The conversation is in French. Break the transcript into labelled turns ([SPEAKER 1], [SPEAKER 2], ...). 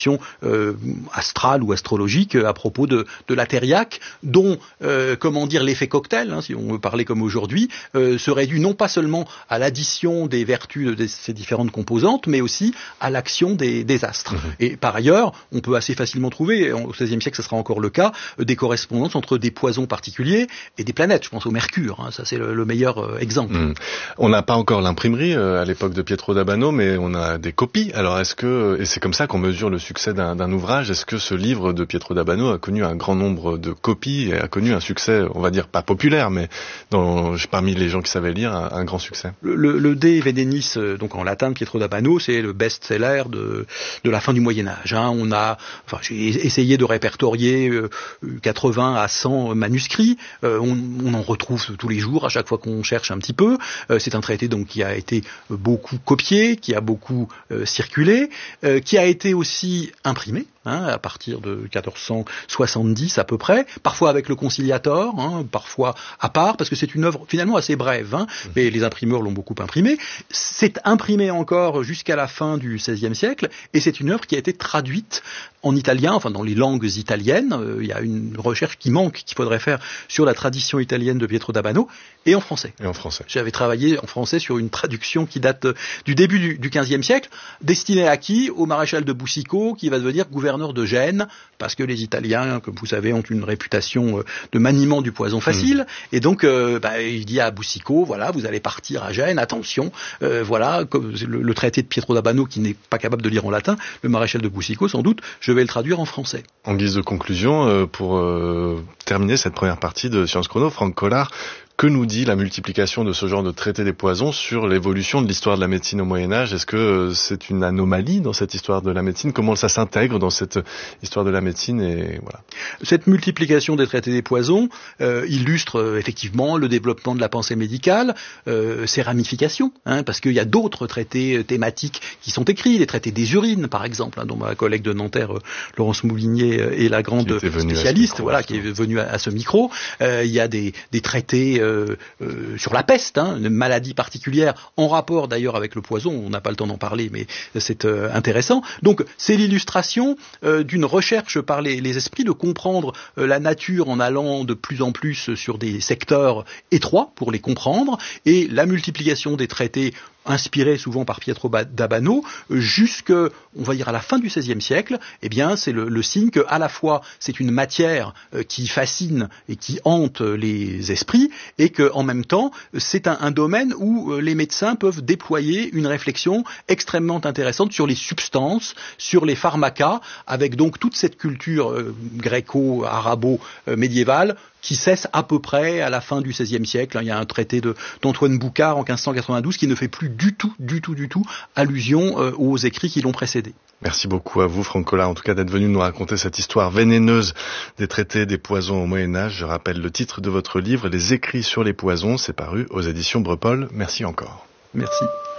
[SPEAKER 1] astrale ou astrologique à propos de la thériaque, dont l'effet cocktail, si on veut parler comme aujourd'hui, serait dû non pas seulement à l'addition des vertus de ces différentes composantes, mais aussi à l'action des astres. Et par ailleurs, on peut assez facilement trouver, au XVIe siècle, ce sera encore le cas, des correspondances entre des poisons particuliers et des planètes. Je pense au Mercure, ça c'est le meilleur exemple.
[SPEAKER 2] On n'a pas encore l'imprimerie à l'époque de Pietro d'Abano, mais on a des copies. Alors et c'est comme ça qu'on mesure le succès d'un ouvrage. Est-ce que ce livre de Pietro d'Abano a connu un grand nombre de copies et a connu un succès, on va dire pas populaire, mais parmi les gens qui savaient lire, un grand succès?
[SPEAKER 1] Le De Venenis, donc en latin de Pietro d'Abano, c'est le best-seller de la fin du Moyen-Âge. J'ai essayé de répertorier 80 à 100 manuscrits. On en retrouve tous les jours, à chaque fois qu'on cherche un petit peu. C'est un traité donc qui a été beaucoup copié, qui a beaucoup circulé, qui a été aussi imprimé. À partir de 1470 à peu près, parfois avec le Conciliator, parfois à part, parce que c'est une œuvre finalement assez brève, mais les imprimeurs l'ont beaucoup imprimé. C'est imprimé encore jusqu'à la fin du XVIe siècle, et c'est une œuvre qui a été traduite en italien, dans les langues italiennes. Il y a une recherche qui manque, qu'il faudrait faire sur la tradition italienne de Pietro d'Abano, et en français. J'avais travaillé en français sur une traduction qui date du début du XVe siècle, destinée à qui? Au maréchal de Boucicaut, qui va devenir gouverneur de Gênes, parce que les Italiens, comme vous savez, ont une réputation de maniement du poison facile, et donc il dit à Boucicaut, voilà, vous allez partir à Gênes, attention, voilà, comme le traité de Pietro d'Abano qui n'est pas capable de lire en latin, le maréchal de Boucicaut, sans doute, je vais le traduire en français.
[SPEAKER 2] En guise de conclusion, pour terminer cette première partie de Sciences Chrono, Franck Collard, que nous dit la multiplication de ce genre de traité des poisons sur l'évolution de l'histoire de la médecine au Moyen-Âge? Est-ce que c'est une anomalie dans cette histoire de la médecine? Comment ça s'intègre dans cette histoire de la médecine? Et voilà.
[SPEAKER 1] Cette multiplication des traités des poisons illustre effectivement le développement de la pensée médicale, ses ramifications, parce qu'il y a d'autres traités thématiques qui sont écrits, les traités des urines par exemple, dont ma collègue de Nanterre, Laurence Moulinier, est la grande spécialiste, qui est venue à ce micro. Il y a des traités sur la peste, une maladie particulière, en rapport d'ailleurs avec le poison, on n'a pas le temps d'en parler, mais c'est intéressant. Donc c'est l'illustration d'une recherche par les esprits de comprendre la nature en allant de plus en plus sur des secteurs étroits pour les comprendre, et la multiplication des traités inspiré souvent par Pietro d'Abano, jusque, on va dire, à la fin du XVIe siècle, c'est le signe que, à la fois, c'est une matière qui fascine et qui hante les esprits, et que, en même temps, c'est un domaine où les médecins peuvent déployer une réflexion extrêmement intéressante sur les substances, sur les pharmacas, avec donc toute cette culture gréco-arabo-médiévale qui cesse à peu près à la fin du XVIe siècle. Il y a un traité d'Antoine Boucard en 1592 qui ne fait plus du tout allusion aux écrits qui l'ont précédé.
[SPEAKER 2] Merci beaucoup à vous, Franck Collard, en tout cas d'être venu nous raconter cette histoire vénéneuse des traités des poisons au Moyen-Âge. Je rappelle le titre de votre livre, Les écrits sur les poisons, c'est paru aux éditions Brepol. Merci encore.
[SPEAKER 1] Merci.